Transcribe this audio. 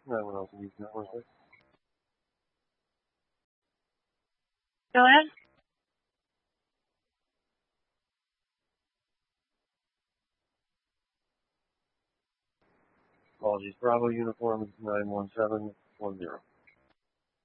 Anyone else needs network? Go ahead. Apologies. Bravo uniform is 91710.